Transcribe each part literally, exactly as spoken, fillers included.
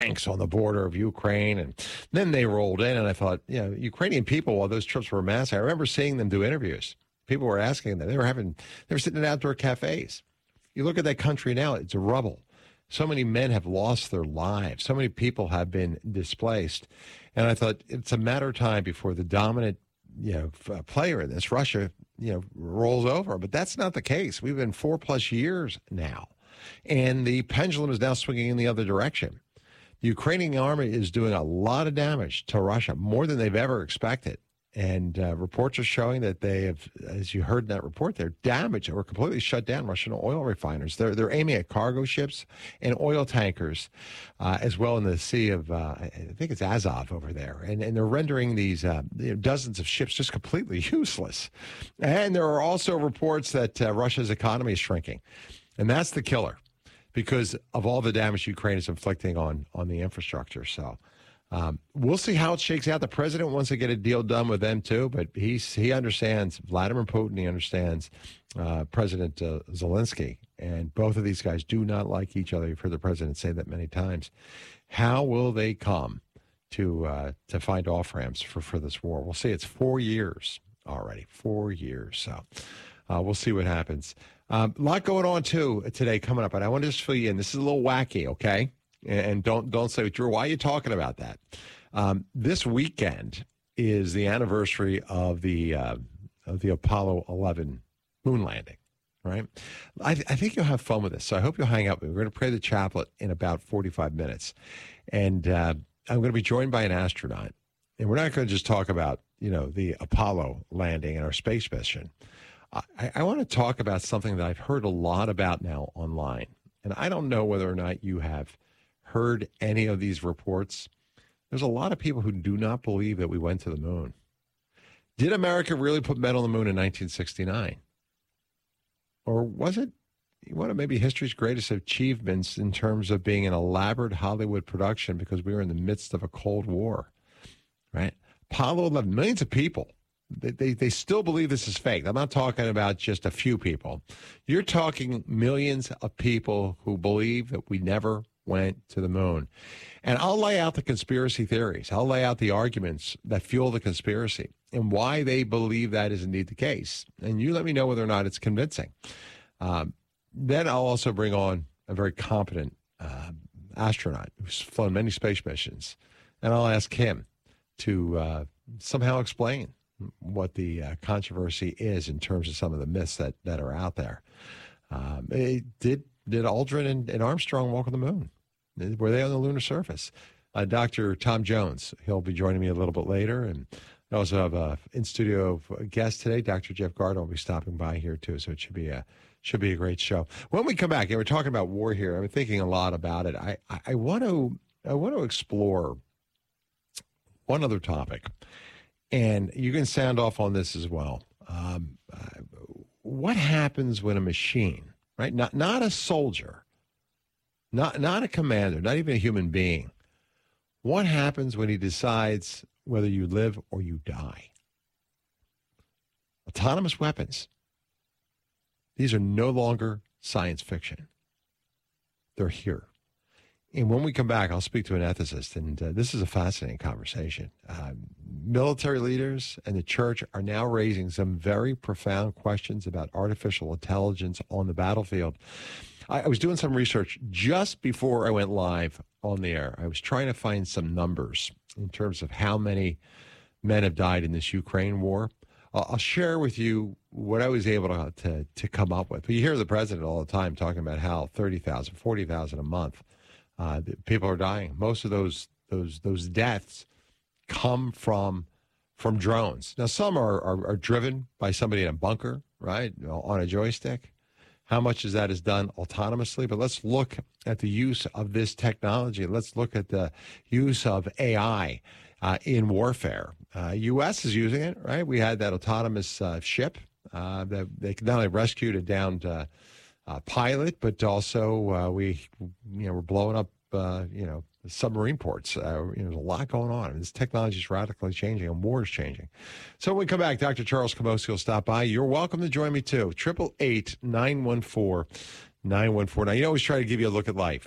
tanks on the border of Ukraine. And then they rolled in, and I thought, you know, Ukrainian people, while those troops were massive, I remember seeing them do interviews. People were asking them. They were having, they were sitting in outdoor cafes. You look at that country now, it's a rubble. So many men have lost their lives. So many people have been displaced. And I thought it's a matter of time before the dominant, you know, f- player in this, Russia, you know, rolls over. But that's not the case. We've been four plus years now. And the pendulum is now swinging in the other direction. The Ukrainian army is doing a lot of damage to Russia, more than they've ever expected. And uh, reports are showing that they have, as you heard in that report, they're damaged or completely shut down Russian oil refiners. They're they're aiming at cargo ships and oil tankers, uh, as well in the Sea of, uh, I think it's Azov over there. And, and they're rendering these uh, you know, dozens of ships just completely useless. And there are also reports that uh, Russia's economy is shrinking. And that's the killer because of all the damage Ukraine is inflicting on, on the infrastructure. So Um, we'll see how it shakes out. The president wants to get a deal done with them, too, but he's, he understands Vladimir Putin. He understands uh, President uh, Zelensky, and both of these guys do not like each other. You've heard the president say that many times. How will they come to uh, to find off-ramps for, for this war? We'll see. It's four years already, four years. So uh, we'll see what happens. Um, a lot going on, too, today coming up, and I want to just fill you in. This is a little wacky, okay? And don't don't say, Drew, why are you talking about that? Um, this weekend is the anniversary of the uh, of the Apollo eleven moon landing, right? I, I think you'll have fun with this. So I hope you'll hang out with me. We're going to pray the chaplet in about forty-five minutes. And uh, I'm going to be joined by an astronaut. And we're not going to just talk about, you know, the Apollo landing and our space mission. I, I want to talk about something that I've heard a lot about now online. And I don't know whether or not you have heard any of these reports. There's a lot of people who do not believe that we went to the moon. Did America really put men on the moon in nineteen sixty-nine? Or was it one of maybe history's greatest achievements in terms of being an elaborate Hollywood production because we were in the midst of a Cold War, right? Apollo eleven, millions of people, they, they, they still believe this is fake. I'm not talking about just a few people. You're talking millions of people who believe that we never went to the moon. And I'll lay out the conspiracy theories. I'll lay out the arguments that fuel the conspiracy and why they believe that is indeed the case. And you let me know whether or not it's convincing. Um, then I'll also bring on a very competent uh, astronaut who's flown many space missions. And I'll ask him to uh, somehow explain what the uh, controversy is in terms of some of the myths that, that are out there. Um, it did Did Aldrin and, and Armstrong walk on the moon? Were they on the lunar surface? Uh, Doctor Tom Jones, he'll be joining me a little bit later. And I also have a in-studio guest today, Doctor Jeff Gardner will be stopping by here too. So it should be a should be a great show. When we come back, and we're talking about war here, I've been thinking a lot about it. I, I, I want to I want to explore one other topic, and you can sound off on this as well. Um, uh, what happens when a machine, right? Not not a soldier, not not a commander, not even a human being. What happens when he decides whether you live or you die? Autonomous weapons. These are no longer science fiction. They're here. And when we come back, I'll speak to an ethicist, and uh, this is a fascinating conversation. Uh, military leaders and the church are now raising some very profound questions about artificial intelligence on the battlefield. I, I was doing some research just before I went live on the air. I was trying to find some numbers in terms of how many men have died in this Ukraine war. I'll, I'll share with you what I was able to, to, to come up with. But you hear the president all the time talking about how thirty thousand, forty thousand a month. Uh, people are dying. Most of those those those deaths come from from drones. Now, some are, are, are driven by somebody in a bunker, right, on a joystick. How much of that is done autonomously? But let's look at the use of this technology. Let's look at the use of A I uh, in warfare. Uh, U S is using it, right? We had that autonomous uh, ship uh, that they not only rescued a downed uh, Uh, pilot, but also uh, we, you know, we're blowing up, uh, you know, submarine ports. Uh, you know, there's a lot going on. This technology is radically changing, and war is changing. So when we come back, Doctor Charles Camosy will stop by. You're welcome to join me too. Triple eight nine one four nine one four. Now, you always try to give you a look at life.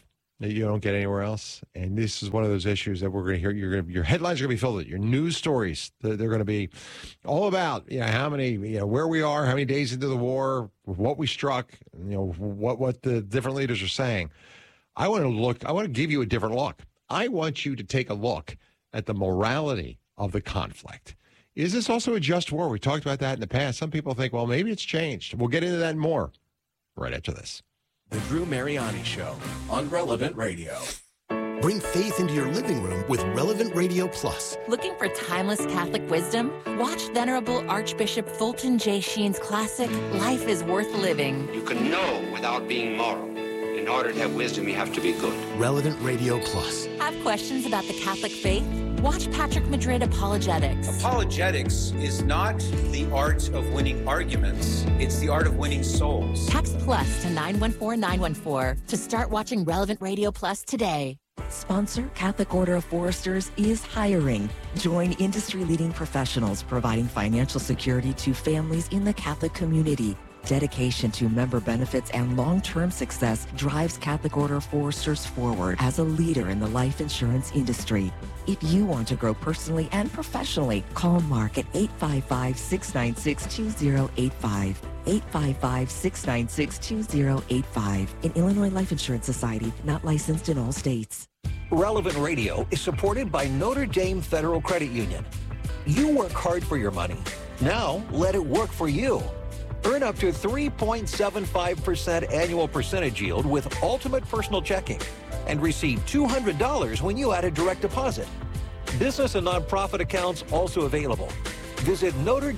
that you don't get anywhere else. And this is one of those issues that we're going to hear. You're going to, your headlines are going to be filled with, your news stories. They're, they're going to be all about, you know, how many, you know, where we are, how many days into the war, what we struck, you know, what, what the different leaders are saying. I want to look, I want to give you a different look. I want you to take a look at the morality of the conflict. Is this also a just war? We talked about that in the past. Some people think, well, maybe it's changed. We'll get into that more right after this. The Drew Mariani Show on Relevant Radio. Bring faith into your living room with Relevant Radio Plus. Looking for timeless Catholic wisdom? Watch Venerable Archbishop Fulton J. Sheen's classic, Life is Worth Living. You can know without being moral. In order to have wisdom, you have to be good. Relevant Radio Plus. Have questions about the Catholic faith? Watch Patrick Madrid Apologetics. Apologetics is not the art of winning arguments. It's the art of winning souls. Text plus to nine one four nine one four to start watching Relevant Radio Plus today. Sponsor Catholic Order of Foresters is hiring. Join industry-leading professionals providing financial security to families in the Catholic community. Dedication to member benefits and long-term success drives Catholic Order of Foresters forward as a leader in the life insurance industry. If you want to grow personally and professionally, call Mark at eight five five, six nine six, two zero eight five. eight five five, six nine six, two zero eight five. An Illinois Life Insurance Society, not licensed in all states. Relevant Radio is supported by Notre Dame Federal Credit Union. You work hard for your money. Now let it work for you. Earn up to three point seven five percent annual percentage yield with Ultimate Personal Checking and receive two hundred dollars when you add a direct deposit. Business and nonprofit accounts also available. Visit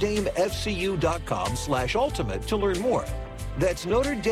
NotreDameFCU.com slash ultimate to learn more. That's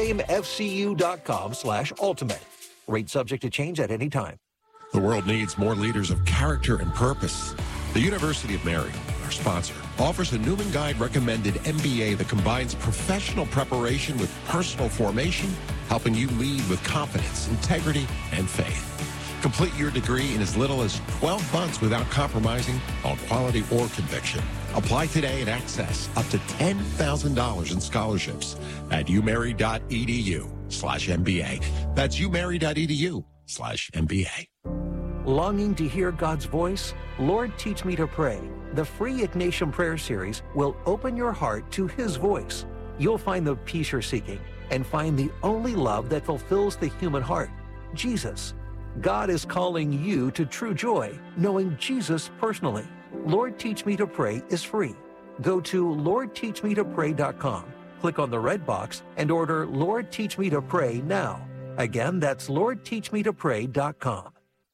NotreDameFCU.com slash ultimate. Rate subject to change at any time. The world needs more leaders of character and purpose. The University of Mary, our sponsor, offers a Newman Guide recommended M B A that combines professional preparation with personal formation, helping you lead with confidence, integrity, and faith. Complete your degree in as little as twelve months without compromising on quality or conviction. Apply today and access up to ten thousand dollars in scholarships at umary.edu slash MBA. That's umary.edu slash MBA. Longing to hear God's voice? Lord, Teach Me to Pray. The free Ignatian Prayer Series will open your heart to His voice. You'll find the peace you're seeking and find the only love that fulfills the human heart, Jesus. God is calling you to true joy, knowing Jesus personally. Lord, Teach Me to Pray is free. Go to Lord Teach Me to Pray dot com, click on the red box, and order Lord, Teach Me to Pray now. Again, that's Lord Teach Me to Pray dot com.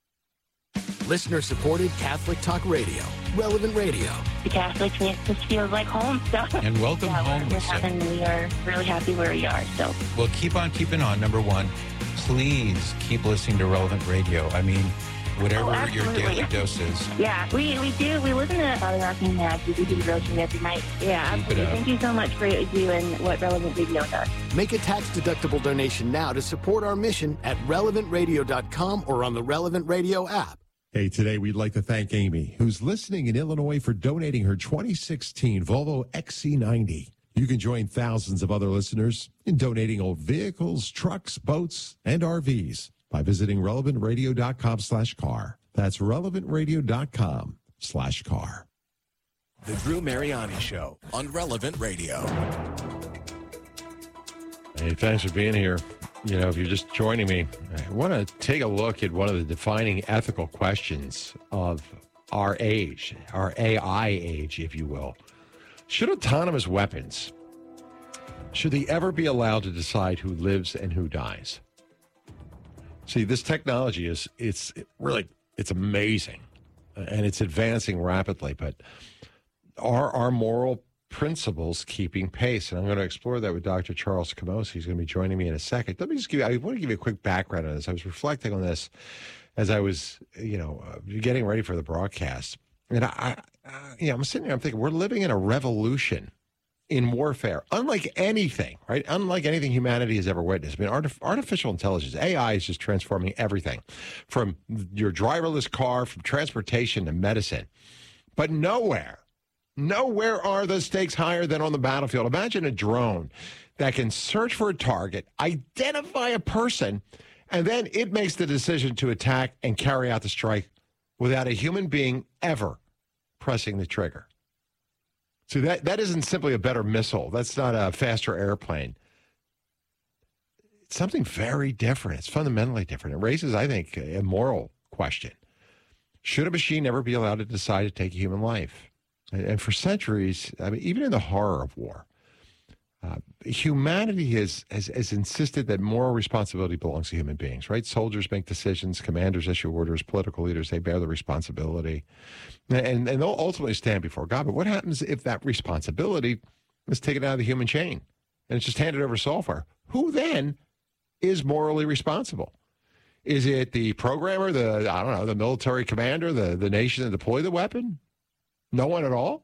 Listener-supported Catholic Talk Radio. Relevant Radio. The Catholics makes us feel like home. So. And welcome yeah, home, we're, Lisa. And we are really happy where we are. So. Well, keep on keeping on. Number one, please keep listening to Relevant Radio. I mean, whatever oh, your daily dose is. Yeah, we, we do. We listen to Father Rocking Mass. We do the devotion every night. Yeah, absolutely. Thank you so much for what you do and what Relevant Radio does. Make a tax-deductible donation now to support our mission at relevant radio dot com or on the Relevant Radio app. Hey, today we'd like to thank Amy, who's listening in Illinois, for donating her twenty sixteen Volvo X C ninety. You can join thousands of other listeners in donating old vehicles, trucks, boats, and R Vs by visiting relevant radio dot com slash car. That's relevant radio dot com slash car. The Drew Mariani Show on Relevant Radio. Hey, thanks for being here. You know, if you're just joining me, I want to take a look at one of the defining ethical questions of our age, our A I age, if you will. Should autonomous weapons, should they ever be allowed to decide who lives and who dies? See, this technology is, it's it really, it's amazing, and it's advancing rapidly, but are our moral principles keeping pace? And I'm going to explore that with Doctor Charles Camosy. He's going to be joining me in a second. Let me just give you, I want to give you a quick background on this. I was reflecting on this as I was, you know, uh, getting ready for the broadcast. And I, I, you know, I'm sitting there, I'm thinking, we're living in a revolution in warfare, unlike anything, right? Unlike anything humanity has ever witnessed. I mean, artif- artificial intelligence, A I is just transforming everything from your driverless car, from transportation to medicine. But nowhere, Nowhere are the stakes higher than on the battlefield. Imagine a drone that can search for a target, identify a person, And then it makes the decision to attack and carry out the strike without a human being ever pressing the trigger. So that, that isn't simply a better missile. That's not a faster airplane. It's something very different. It's fundamentally different. It raises, I think, a moral question. Should a machine ever be allowed to decide to take a human life? And, and for centuries, I mean, even in the horror of war, uh, humanity has, has has insisted that moral responsibility belongs to human beings, right? Soldiers make decisions, commanders issue orders, political leaders, they bear the responsibility. And, and they'll ultimately stand before God. But what happens if that responsibility is taken out of the human chain and it's just handed over to software? Who then is morally responsible? Is it the programmer, the, I don't know, the military commander, the, the nation that deployed the weapon? No one at all?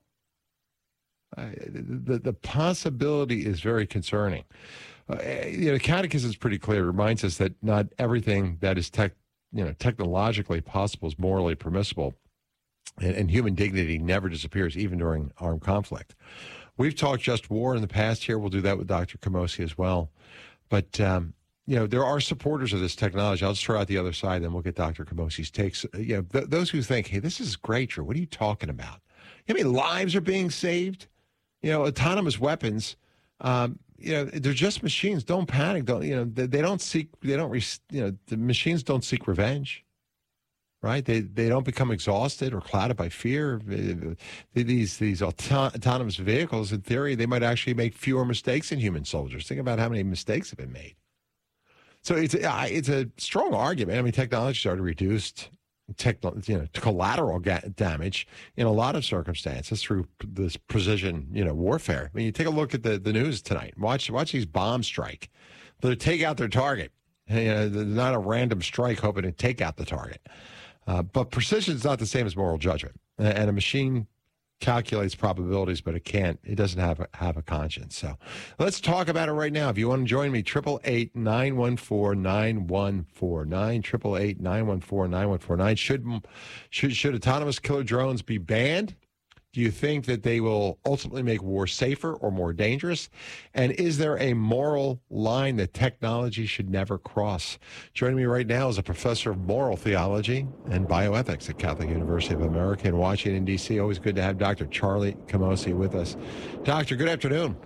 Uh, the, the possibility is very concerning. Uh, you know, the Catechism is pretty clear. It reminds us that not everything that is tech, you know, technologically possible is morally permissible. And, and human dignity never disappears, even during armed conflict. We've talked just war in the past here. We'll do that with Doctor Camosy as well. But, um, you know, there are supporters of this technology. I'll just throw out the other side, then we'll get Doctor Camosy's takes. You know, th- those who think, hey, this is great, Drew. What are you talking about? I mean, lives are being saved. You know, autonomous weapons, um, you know, they're just machines. Don't panic. Don't, you know, they, they don't seek, they don't, re- you know, the machines don't seek revenge, right? They they don't become exhausted or clouded by fear. These, these auto- autonomous vehicles, in theory, they might actually make fewer mistakes than human soldiers. Think about how many mistakes have been made. So it's a, it's a strong argument. I mean, technology's already reduced techno, you know, collateral ga- damage in a lot of circumstances through this precision, you know, warfare. I mean, you take a look at the, the news tonight. Watch watch these bombs strike. They take out their target. You know, they're not a random strike hoping to take out the target. Uh, but precision is not the same as moral judgment. And a machine calculates probabilities, but it can't. It doesn't have a, have a conscience. So let's talk about it right now. If you want to join me, triple eight nine one four nine one four nine, triple eight nine one four nine one four nine. Should should should autonomous killer drones be banned? Do you think that they will ultimately make war safer or more dangerous? And is there a moral line that technology should never cross? Joining me right now is a professor of moral theology and bioethics at Catholic University of America in Washington, D C. Always good to have Doctor Charlie Camosy with us. Doctor, good afternoon.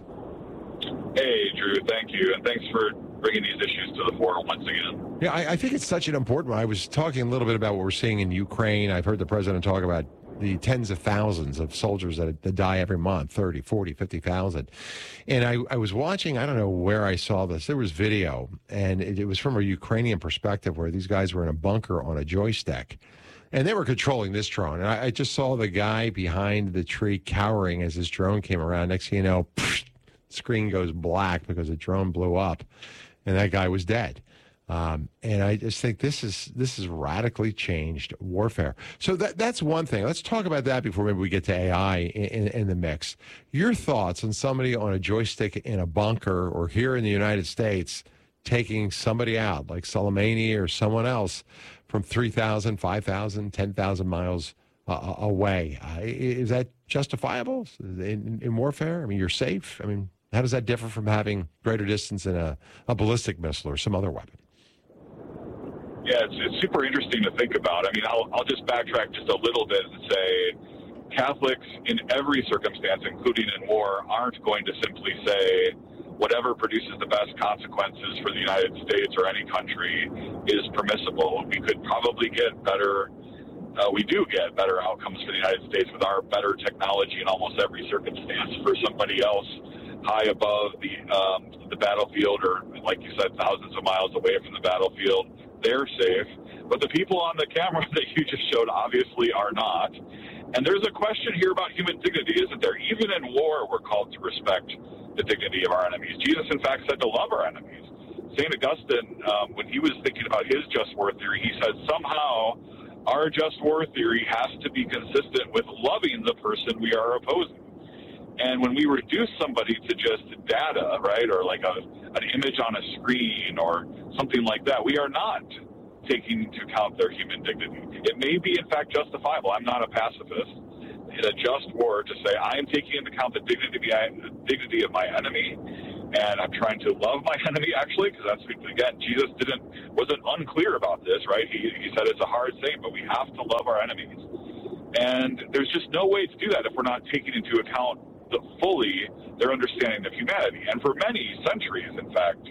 Hey, Drew, thank you. And thanks for bringing these issues to the fore once again. Yeah, I, I think it's such an important one. I was talking a little bit about what we're seeing in Ukraine. I've heard the president talk about the tens of thousands of soldiers that, that die every month, thirty, forty, fifty thousand. And I, I was watching, I don't know where I saw this. There was video, and it, it was from a Ukrainian perspective where these guys were in a bunker on a joystick. And they were controlling this drone. And I, I just saw the guy behind the tree cowering as this drone came around. Next thing you know, psh, screen goes black because the drone blew up, and that guy was dead. Um, and I just think this is this is radically changed warfare. So that that's one thing. Let's talk about that before maybe we get to A I in, in, in the mix. Your thoughts on somebody on a joystick in a bunker or here in the United States taking somebody out, like Soleimani or someone else, from three thousand, five thousand, ten thousand miles uh, away. Uh, is that justifiable in, in warfare? I mean, you're safe. I mean, how does that differ from having greater distance in a, a ballistic missile or some other weapon? Yeah, it's, it's super interesting to think about. I mean, I'll, I'll just backtrack just a little bit and say Catholics in every circumstance, including in war, aren't going to simply say whatever produces the best consequences for the United States or any country is permissible. We could probably get better, uh, we do get better outcomes for the United States with our better technology in almost every circumstance. For somebody else high above the um, the battlefield, or like you said, thousands of miles away from the battlefield, they're safe. But the people on the camera that you just showed obviously are not. And there's a question here about human dignity, isn't there? Even in war, we're called to respect the dignity of our enemies. Jesus, in fact, said to love our enemies. Saint Augustine, um, when he was thinking about his just war theory, he said somehow our just war theory has to be consistent with loving the person we are opposing. And when we reduce somebody to just data, right, or like a, an image on a screen or something like that, we are not taking into account their human dignity. It may be, in fact, justifiable. I'm not a pacifist. In a just war, to say I am taking into account the dignity, dignity of my enemy and I'm trying to love my enemy, actually, because that's, again, Jesus didn't wasn't unclear about this, right? He, he said it's a hard saying, but we have to love our enemies. And there's just no way to do that if we're not taking into account the, fully their understanding of humanity. And for many centuries, in fact,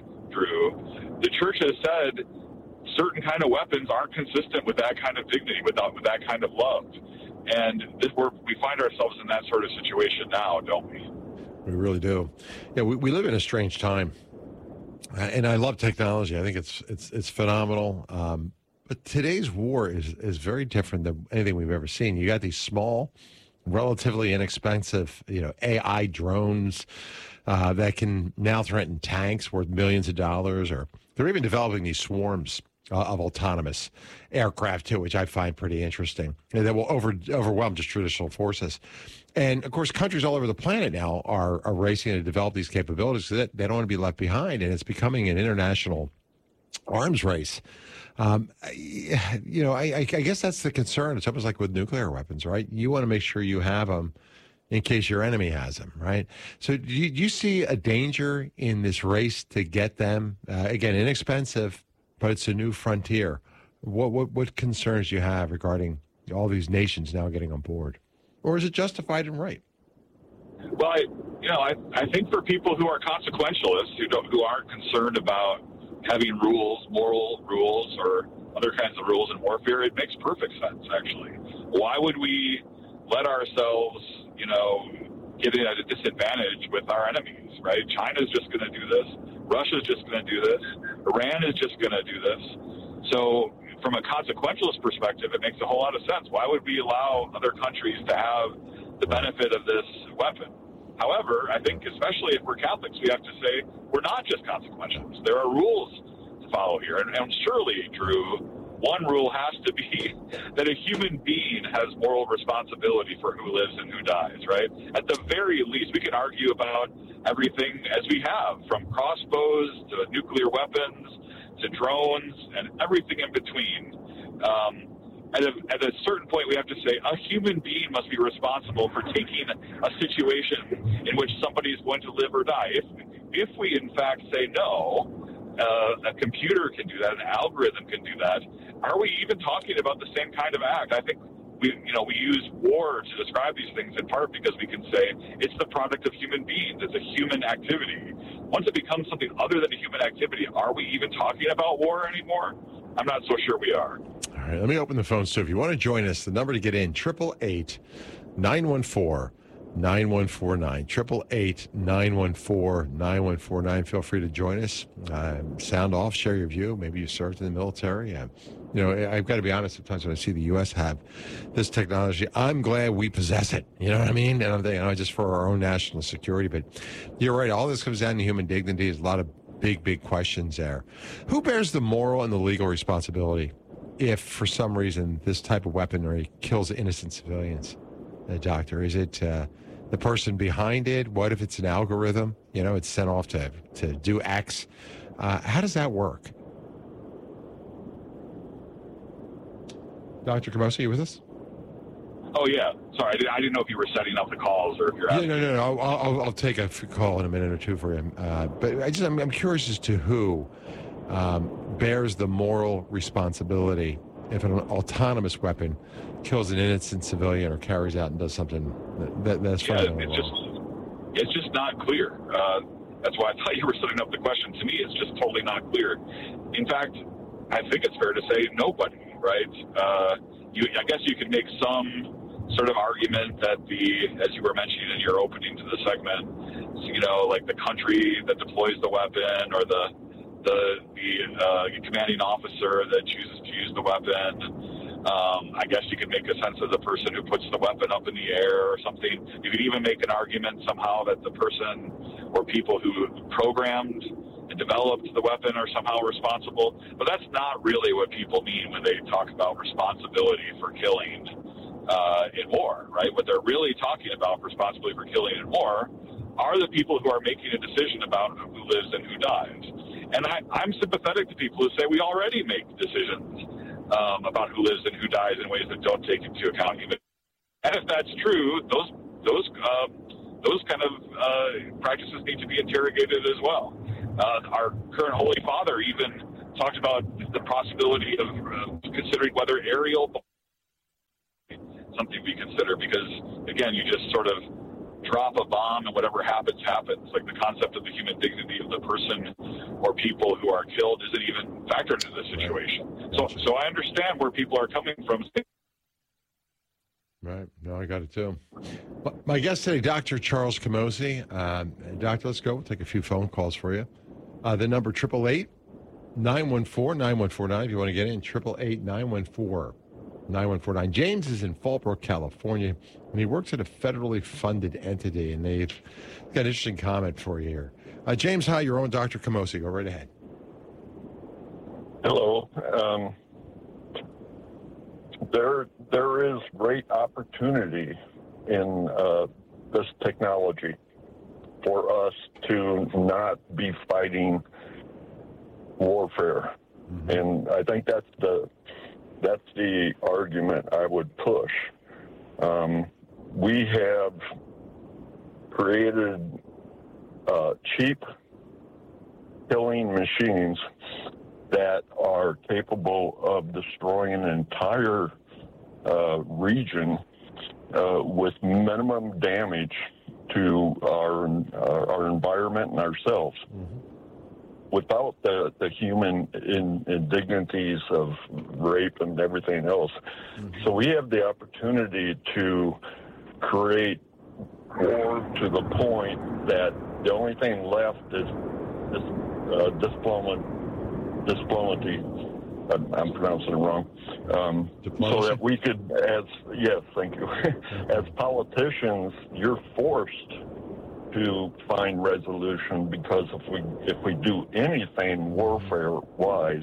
Drew, the church has said certain kind of weapons aren't consistent with that kind of dignity, with that, with that kind of love. And this, we're, we find ourselves in that sort of situation now, don't we? We really do. Yeah, we, we live in a strange time. Uh, and I love technology. I think it's it's it's phenomenal. Um, but today's war is, is very different than anything we've ever seen. You got these small, relatively inexpensive, you know, A I drones uh, that can now threaten tanks worth millions of dollars, or they're even developing these swarms uh, of autonomous aircraft too, which I find pretty interesting. And that will over overwhelm just traditional forces. And of course, countries all over the planet now are, are racing to develop these capabilities so that they don't want to be left behind, and it's becoming an international arms race. Um, you know, I, I guess that's the concern. It's almost like with nuclear weapons, right? You want to make sure you have them in case your enemy has them, right? So do you, do you see a danger in this race to get them? Uh, again, inexpensive, but it's a new frontier. What, what, what concerns do you have regarding all these nations now getting on board? Or is it justified and right? Well, I, you know, I, I think for people who are consequentialists, who don't, who aren't concerned about having rules, moral rules, or other kinds of rules in warfare, it makes perfect sense, actually. Why would we let ourselves, you know, get at a disadvantage with our enemies, right? China's just going to do this. Russia's just going to do this. Iran is just going to do this. So from a consequentialist perspective, it makes a whole lot of sense. Why would we allow other countries to have the benefit of this weapon? However, I think especially if we're Catholics, we have to say we're not just consequentialists. There are rules to follow here. And, and surely, Drew, one rule has to be that a human being has moral responsibility for who lives and who dies, right? At the very least, we can argue about everything as we have, from crossbows to nuclear weapons to drones and everything in between. Um, At a, at a certain point, we have to say a human being must be responsible for taking a situation in which somebody is going to live or die. If, if we, in fact, say no, uh, a computer can do that, an algorithm can do that, are we even talking about the same kind of act? I think we, you know, we use war to describe these things in part because we can say it's the product of human beings. It's a human activity. Once it becomes something other than a human activity, are we even talking about war anymore? I'm not so sure we are. All right, let me open the phones, too. If you want to join us, the number to get in, eight eight eight, nine one four, nine one four nine, eight eight eight, nine one four, nine one four nine. Feel free to join us. Uh, sound off, share your view. Maybe you served in the military. Uh, you know, I've got to be honest, sometimes when I see the U S have this technology, I'm glad we possess it. You know what I mean? And I'm thinking, you know, just for our own national security. But you're right, all this comes down to human dignity. There's a lot of big, big questions there. Who bears the moral and the legal responsibility if, for some reason, this type of weaponry kills innocent civilians, uh, Doctor? Is it uh, the person behind it? What if it's an algorithm? You know, it's sent off to, to do X. Uh, how does that work? Doctor Camosi, you with us? Oh, yeah. Sorry, I didn't, I didn't know if you were setting up the calls or if you're asking. Yeah, no, no, no. I'll, I'll, I'll take a call in a minute or two for him. Uh, but I just, I'm, I'm curious as to who um, bears the moral responsibility if an autonomous weapon kills an innocent civilian or carries out and does something that, that, that's yeah, fundamentally it's wrong. just, it's just not clear. Uh, that's why I thought you were setting up the question. To me, it's just totally not clear. In fact, I think it's fair to say nobody, right? Uh, you, I guess you could make some sort of argument that the, as you were mentioning in your opening to the segment, you know, like the country that deploys the weapon or the the, the uh, commanding officer that chooses to use the weapon. Um, I guess you could make a sense of the person who puts the weapon up in the air or something. You could even make an argument somehow that the person or people who programmed and developed the weapon are somehow responsible. But that's not really what people mean when they talk about responsibility for killing uh, in war, right? What they're really talking about responsibility for killing in war are the people who are making a decision about who lives and who dies. And I, I'm sympathetic to people who say we already make decisions um, about who lives and who dies in ways that don't take into account human. And if that's true, those those uh, those kind of uh, practices need to be interrogated as well. Uh, our current Holy Father even talked about the possibility of uh, considering whether aerial something we consider, because again, you just sort of drop a bomb and whatever happens, happens. Like the concept of the human dignity of the person or people who are killed isn't even factored into this situation. So, so I understand where people are coming from. Right. No, I got it too. My guest today, Doctor Charles Camosy. Um, doctor, let's go. We'll take a few phone calls for you. Uh, the number eight eight eight, nine one four, nine one four nine if you want to get in. eight eight eight, nine one four, nine one four nine. James is in Fallbrook, California, and he works at a federally funded entity, and they've got an interesting comment for you here. Uh, James, hi, your own Doctor Camosy. Go right ahead. Hello. Um, there, there is great opportunity in uh, this technology for us to not be fighting warfare, mm-hmm. and I think that's the that's the argument I would push. Um, we have created uh, cheap killing machines that are capable of destroying an entire uh, region uh, with minimum damage to our uh, our environment and ourselves, mm-hmm. without the, the human in, indignities of rape and everything else. Mm-hmm. So we have the opportunity to create war to the point that the only thing left is this uh, diplomat, diplomacy. I'm pronouncing it wrong. Um, so that we could, as yes, thank you. As politicians, you're forced to find resolution, because if we if we do anything warfare wise,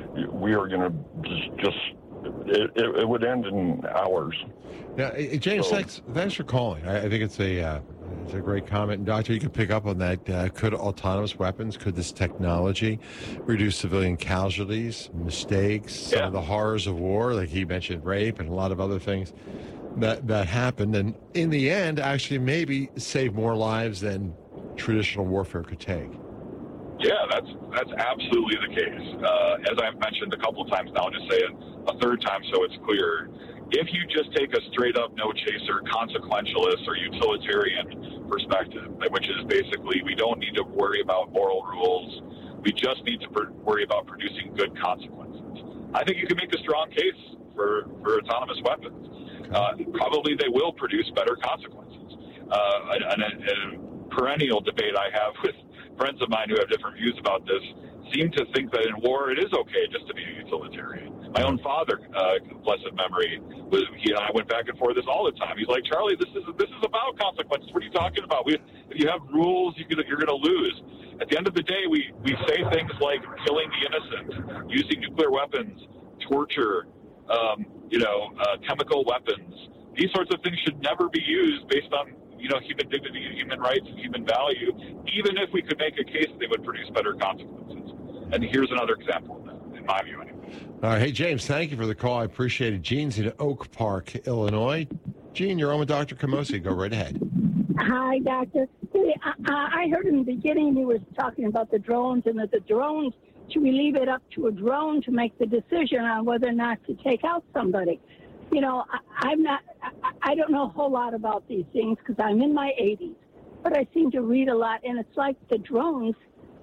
we are going to just, just it, it, it would end in hours. Yeah, James, so, thanks thanks for calling. I, I think it's a uh, it's a great comment, and Doctor, you can pick up on that. Uh, could autonomous weapons, could this technology reduce civilian casualties, mistakes, some yeah. of the horrors of war, like he mentioned, rape and a lot of other things that that happened, and in the end, actually maybe save more lives than traditional warfare could take? Yeah, that's that's absolutely the case. Uh, as I've mentioned a couple of times now, I'll just say it a third time so it's clear. If you just take a straight-up no-chaser, consequentialist, or utilitarian perspective, which is basically we don't need to worry about moral rules, we just need to pr- worry about producing good consequences, I think you can make a strong case for, for autonomous weapons. Uh, probably they will produce better consequences. Uh, and, and a perennial debate I have with friends of mine who have different views about this seem to think that in war it is okay just to be a utilitarian. My own father, uh, blessed memory, was, he and I went back and forth this all the time. He's like, Charlie, this is this is about consequences. What are you talking about? We, if you have rules, you could, you're going to lose. At the end of the day, we, we say things like killing the innocent, using nuclear weapons, torture, um, you know, uh, chemical weapons. These sorts of things should never be used based on, you know, human dignity and human rights and human value, even if we could make a case that they would produce better consequences. And here's another example of that, in my view, anyway. All right. Hey, James, thank you for the call. I appreciate it. Gene's in Oak Park, Illinois. Gene, you're on with Doctor Camosy. Go right ahead. Hi, Doctor. I, I heard in the beginning you were talking about the drones, and that the drones, should we leave it up to a drone to make the decision on whether or not to take out somebody? You know, I, I'm not, I, I don't know a whole lot about these things because I'm in my eighties, but I seem to read a lot, and it's like the drones,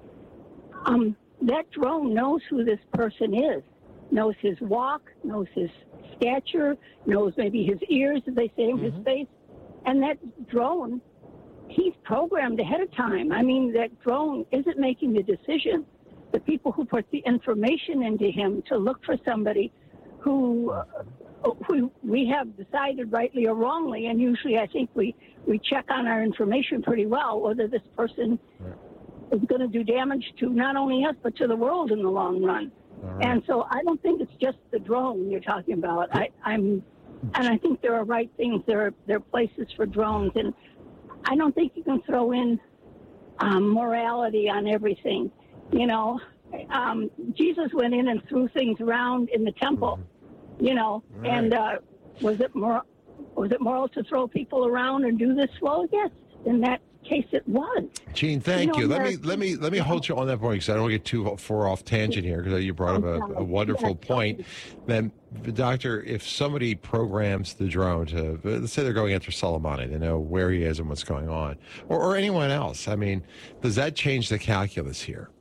um, that drone knows who this person is, knows his walk, knows his stature, knows maybe his ears, as they say, in mm-hmm. his face, and that drone, he's programmed ahead of time. I mean, that drone isn't making the decision. The people who put the information into him to look for somebody who uh, who we have decided rightly or wrongly, and usually I think we, we check on our information pretty well, whether this person right. is going to do damage to not only us, but to the world in the long run. Right. And so I don't think it's just the drone you're talking about. I, I'm, and I think there are right things. There are, there are places for drones, and I don't think you can throw in um, morality on everything. You know, um, Jesus went in and threw things around in the temple. Mm-hmm. You know, right. and uh, was it more was it moral to throw people around and do this? Well, yes, in that case it was. Gene, thank You you. know, Let me America- let me let me hold you on that point because I don't want to get too far off tangent here because you brought up a, a wonderful point. Then, doctor, if somebody programs the drone to, let's say they're going after Soleimani, they know where he is and what's going on, or, or anyone else. I mean, does that change the calculus here?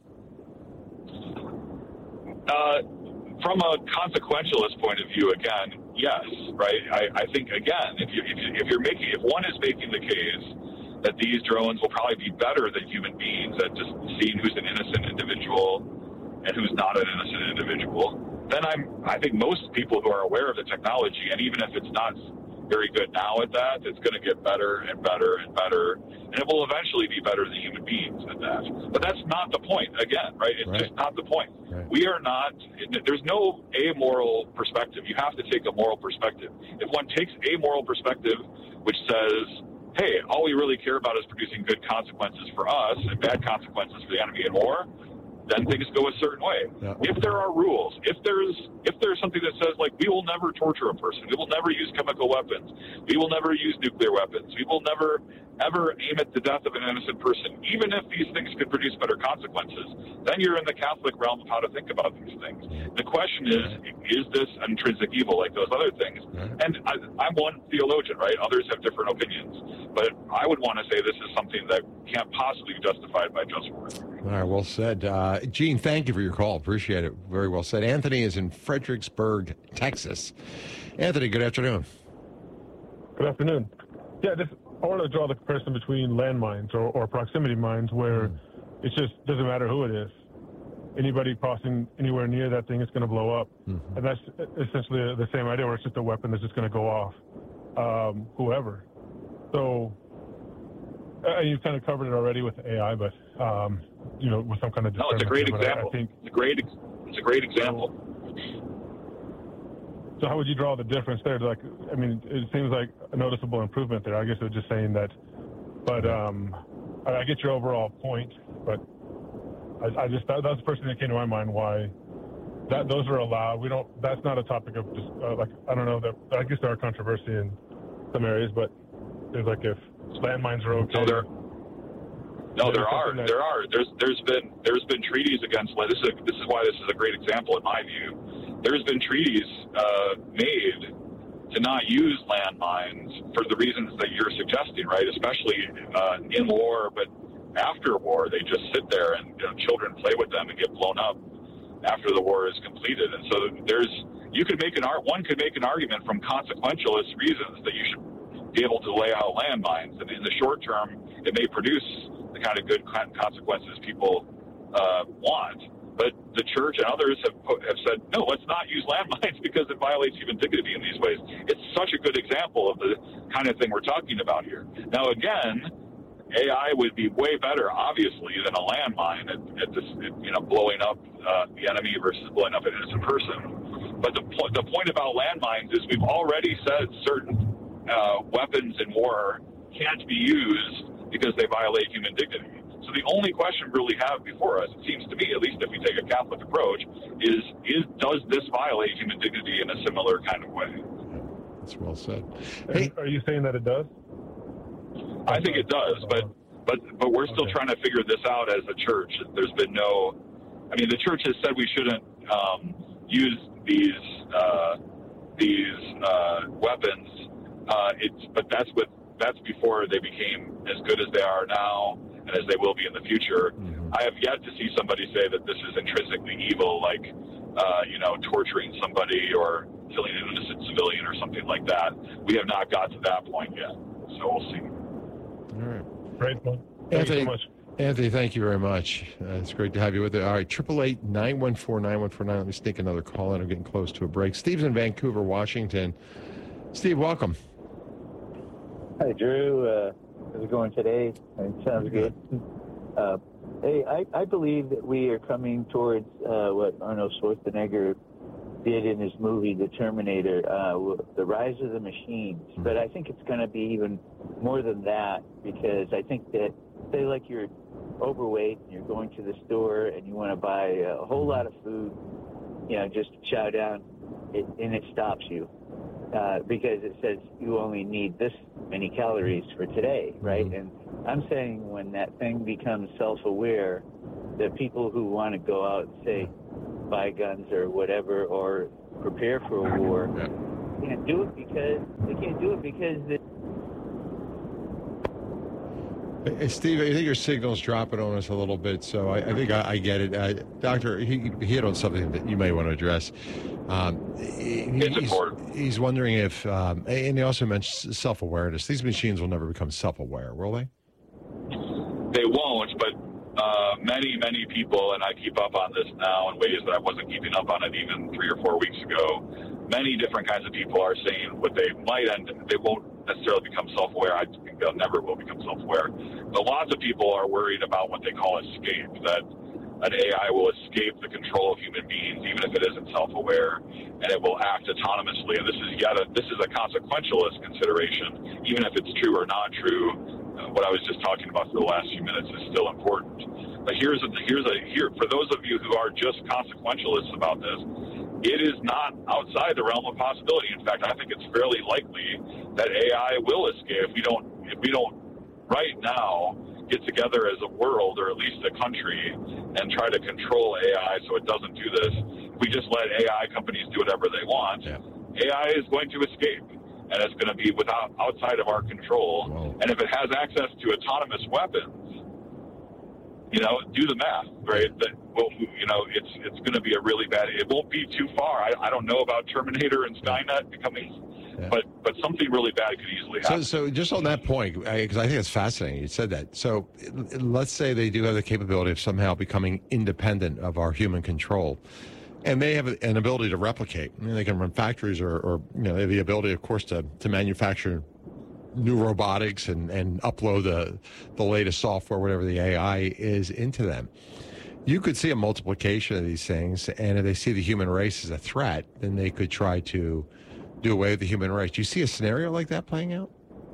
Uh, from a consequentialist point of view, again, yes, right. I, I think again, if you if, you, if you're making if one is making the case that these drones will probably be better than human beings at just seeing who's an innocent individual and who's not an innocent individual, then I'm I think most people who are aware of the technology, and even if it's not very good now at that, it's going to get better and better and better, and it will eventually be better than human beings at that. But that's not the point, again, right? It's Right. just not the point. Right. We are not, there's no amoral perspective. You have to take a moral perspective. If one takes a moral perspective, which says, hey, all we really care about is producing good consequences for us and bad consequences for the enemy in war, then things go a certain way. Yeah. If there are rules, if there's if there's something that says, like, we will never torture a person, we will never use chemical weapons, we will never use nuclear weapons, we will never ever aim at the death of an innocent person, even if these things could produce better consequences, then you're in the Catholic realm of how to think about these things. The question is, is this intrinsic evil like those other things? And I, I'm one theologian, right? Others have different opinions. But I would want to say this is something that can't possibly be justified by just war. All right, well said. Uh, Gene, thank you for your call. Appreciate it. Very well said. Anthony is in Fredericksburg, Texas. Anthony, good afternoon. Good afternoon. Yeah, this, I want to draw the comparison between landmines or, or proximity mines where mm. it just doesn't matter who it is. Anybody crossing anywhere near that thing is going to blow up. Mm-hmm. And that's essentially the same idea where it's just a weapon that's just going to go off um, whoever. So uh, you kind of covered it already with A I, but, um, you know, with some kind of No, it's a great example. I, I think, it's, a great, it's a great example. So how would you draw the difference there? Like, I mean, it seems like a noticeable improvement there. I guess it was just saying that, but um, I, I get your overall point, but I, I just, that, that's the first thing that came to my mind, why that those are allowed. We don't, that's not a topic of just, uh, like, I don't know, that I guess there are controversy in some areas, but there's like if landmines are okay. No, there, no, there are, that, there are. There's, there's been, there's been treaties against, this is, a, this is why this is a great example in my view. There's been treaties uh, made to not use landmines for the reasons that you're suggesting, right? Especially uh, in war, but after war, they just sit there and, you know, children play with them and get blown up after the war is completed. And so there's, you could make an art, one could make an argument from consequentialist reasons that you should be able to lay out landmines. And in the short term, it may produce the kind of good consequences people uh, want. But the church and others have have said, no, let's not use landmines because it violates human dignity in these ways. It's such a good example of the kind of thing we're talking about here. Now, again, A I would be way better, obviously, than a landmine at, at this, at, you know, blowing up uh, the enemy versus blowing up an innocent person. But the, po- the point about landmines is we've already said certain uh, weapons in war can't be used because they violate human dignity. So the only question we really have before us, it seems to me, at least if we take a Catholic approach, is, is does this violate human dignity in a similar kind of way? That's well said. Hey, are you saying that it does? I think it does, but but but we're still okay. trying to figure this out as a church. There's been no, I mean, the church has said we shouldn't um, use these uh, these uh, weapons. Uh, it's but that's with that's before they became as good as they are now, and as they will be in the future. Mm-hmm. I have yet to see somebody say that this is intrinsically evil, like, uh, you know, torturing somebody or killing an innocent civilian or something like that. We have not got to that point yet, so we'll see. All right. Great point. Thank Anthony, you so much. Anthony, thank you very much. Uh, it's great to have you with us. All right, triple eight nine one four nine one four nine. Let me sneak another call in. I'm getting close to a break. Steve's in Vancouver, Washington. Steve, welcome. Hi, Drew. Uh, how's it going today? It sounds good. Uh, hey, I, I believe that we are coming towards uh, what Arnold Schwarzenegger did in his movie, The Terminator, uh, the rise of the machines. But I think it's going to be even more than that, because I think that, say like you're overweight and you're going to the store and you want to buy a whole lot of food, you know, just chow down, it, and it stops you. Uh, because it says you only need this many calories for today, right? Mm-hmm. And I'm saying when that thing becomes self-aware, that people who want to go out and say, buy guns or whatever, or prepare for a war, yeah. can't do it because they can't do it because they. Hey, Steve, I think your signal's dropping on us a little bit, so I, I think I, I get it. Uh, Doctor, he, he hit on something that you may want to address. Um, he, he's, he's wondering if, um, and he also mentioned self-awareness. These machines will never become self-aware, will they? They won't, but uh, many, many people, and I keep up on this now in ways that I wasn't keeping up on it even three or four weeks ago, many different kinds of people are saying what they might end, they won't necessarily become self-aware. I think they'll never will become self-aware. But lots of people are worried about what they call escape, that an A I will escape the control of human beings, even if it isn't self-aware, and it will act autonomously. And this is yet a, this is a consequentialist consideration, even if it's true or not true. Uh, what I was just talking about for the last few minutes is still important. But here's a, here's a here for those of you who are just consequentialists about this. It is not outside the realm of possibility. In fact, I think it's fairly likely that A I will escape if we don't if we don't right now get together as a world, or at least a country, and try to control A I so it doesn't do this. If we just let A I companies do whatever they want, yeah. A I is going to escape, and it's going to be without outside of our control. Whoa. And if it has access to autonomous weapons, you know, do the math, right? That well, you know, it's it's going to be a really bad. It won't be too far. I, I don't know about Terminator and Skynet becoming. Yeah. But but something really bad could easily happen. So, so just on that point, because I, I think it's fascinating, you said that. So let's say they do have the capability of somehow becoming independent of our human control, and they have an ability to replicate. I mean, they can run factories, or, or you know, they have the ability, of course, to, to manufacture new robotics and, and upload the the latest software, whatever the A I is, into them. You could see a multiplication of these things, and if they see the human race as a threat, then they could try to do away with the human race. Do you see a scenario like that playing out?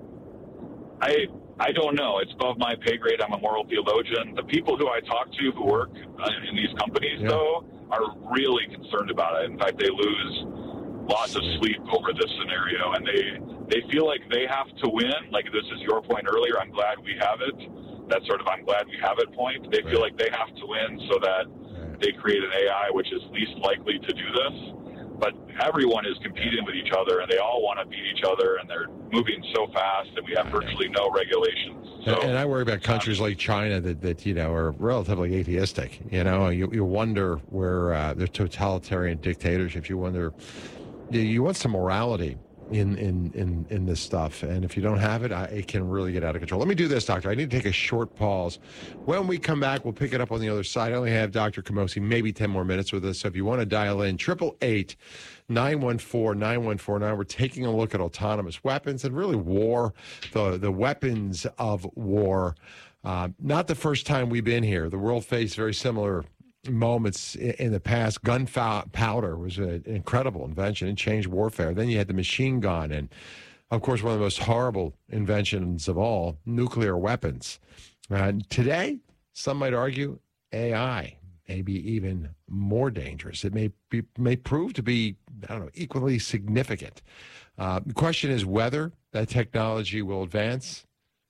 I I don't know. It's above my pay grade. I'm a moral theologian. The people who I talk to who work uh, in these companies, yeah. though, are really concerned about it. In fact, they lose lots of sleep over this scenario, and they they feel like they have to win. Like, this is your point earlier, I'm glad we have it. That sort of I'm glad we have it point. They right. feel like they have to win so that right. they create an A I which is least likely to do this. But everyone is competing with each other, and they all want to beat each other, and they're moving so fast, and we have virtually no regulations. So, and I worry about countries um, like China that, that, you know, are relatively atheistic. You know, you, you wonder where uh, they're totalitarian dictatorships. You wonder, you, you want some morality in, in, in, in this stuff. And if you don't have it, I, it can really get out of control. Let me do this, Doctor. I need to take a short pause. When we come back, we'll pick it up on the other side. I only have Doctor Camosy maybe ten more minutes with us. So if you want to dial in, eight eight eight, nine one four, nine one four nine. We're taking a look at autonomous weapons and really war, the, the weapons of war. Uh, not the first time we've been here. The world faced very similar moments in the past. Gunpowder was an incredible invention. It changed warfare. Then you had the machine gun, and of course, one of the most horrible inventions of all, nuclear weapons. Uh, today, some might argue A I may be even more dangerous. It may be, may prove to be, I don't know, equally significant. Uh, the question is whether that technology will advance.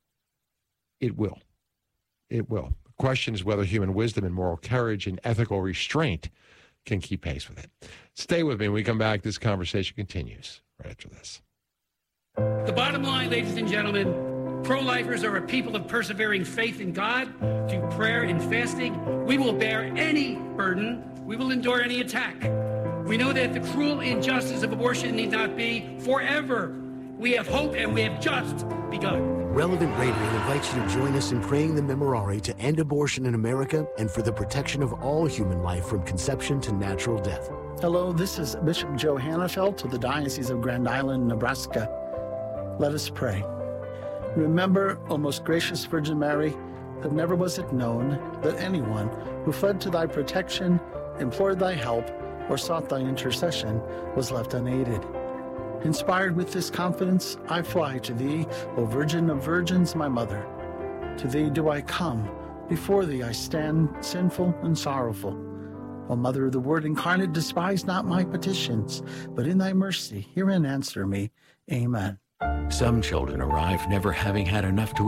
It will. It will. The question is whether human wisdom and moral courage and ethical restraint can keep pace with it. Stay with me. When we come back, this conversation continues right after this. The bottom line, ladies and gentlemen, pro-lifers are a people of persevering faith in God, through prayer and fasting. We will bear any burden. We will endure any attack. We know that the cruel injustice of abortion need not be forever. We have hope, and we have just begun. Relevant Radio invites you to join us in praying the Memorare to end abortion in America and for the protection of all human life from conception to natural death. Hello, this is Bishop Joe Hannafelt of the Diocese of Grand Island, Nebraska. Let us pray. Remember, O most gracious Virgin Mary, that never was it known that anyone who fled to thy protection, implored thy help, or sought thy intercession was left unaided. Inspired with this confidence, I fly to thee, O Virgin of Virgins, my mother. To thee do I come, before thee I stand, sinful and sorrowful. O Mother of the Word incarnate, despise not my petitions, but in thy mercy hear and answer me. Amen. Some children arrive never having had enough to eat.